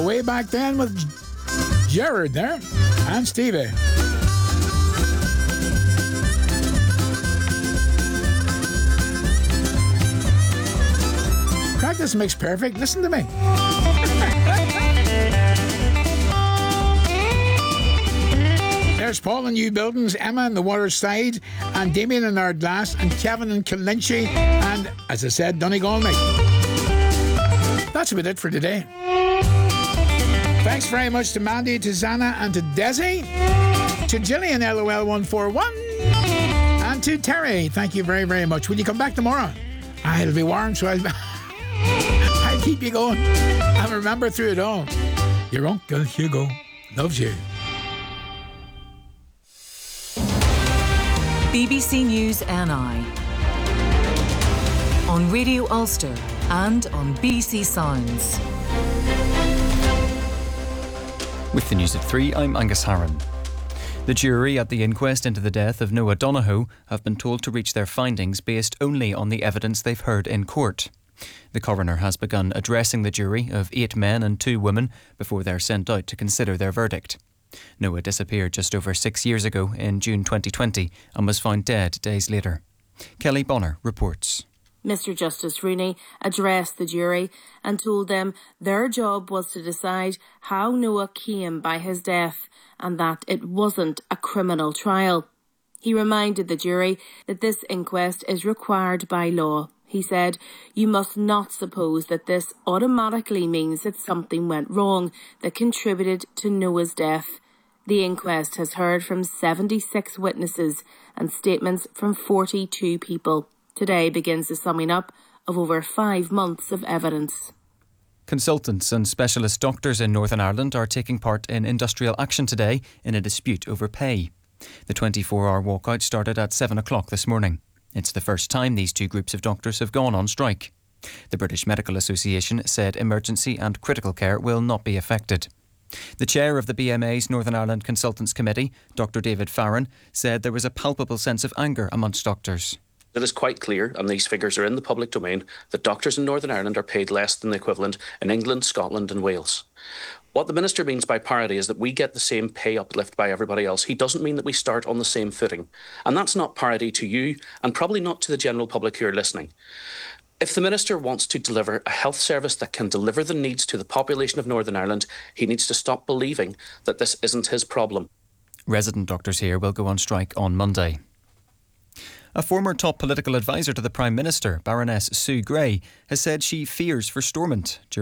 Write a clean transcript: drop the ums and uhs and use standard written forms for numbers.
way back then with Gerard there and Stevie. Practice makes perfect. Listen to me. There's Paul in New Buildings, Emma in the Waterside, and Damien in Ardglass, and Kevin in Killinchy, and, as I said, Donegal mate. That's about it for today. Thanks very much to Mandy, to Zana, and to Desi, to Gillian LOL141, and to Terry. Thank you very, very much. Will you come back tomorrow? It'll be warm, so I'll keep you going. And remember through it all, your Uncle Hugo loves you. BBC News NI on Radio Ulster and on BBC Sounds. With the news at 3, I'm Angus Harron. The jury at the inquest into the death of Noah Donohoe have been told to reach their findings based only on the evidence they've heard in court. The coroner has begun addressing the jury of 8 men and 2 women before they're sent out to consider their verdict. Noah disappeared just over 6 years ago in June 2020 and was found dead days later. Kelly Bonner reports. Mr Justice Rooney addressed the jury and told them their job was to decide how Noah came by his death and that it wasn't a criminal trial. He reminded the jury that this inquest is required by law. He said, "You must not suppose that this automatically means that something went wrong that contributed to Noah's death." The inquest has heard from 76 witnesses and statements from 42 people. Today begins the summing up of over 5 months of evidence. Consultants and specialist doctors in Northern Ireland are taking part in industrial action today in a dispute over pay. The 24-hour walkout started at 7 o'clock this morning. It's the first time these 2 groups of doctors have gone on strike. The British Medical Association said emergency and critical care will not be affected. The chair of the BMA's Northern Ireland Consultants Committee, Dr David Farron, said there was a palpable sense of anger amongst doctors. It is quite clear, and these figures are in the public domain, that doctors in Northern Ireland are paid less than the equivalent in England, Scotland and Wales. What the Minister means by parity is that we get the same pay uplift by everybody else. He doesn't mean that we start on the same footing. And that's not parity to you, and probably not to the general public who are listening. If the Minister wants to deliver a health service that can deliver the needs to the population of Northern Ireland, he needs to stop believing that this isn't his problem. Resident doctors here will go on strike on Monday. A former top political advisor to the Prime Minister, Baroness Sue Gray, has said she fears for Stormont during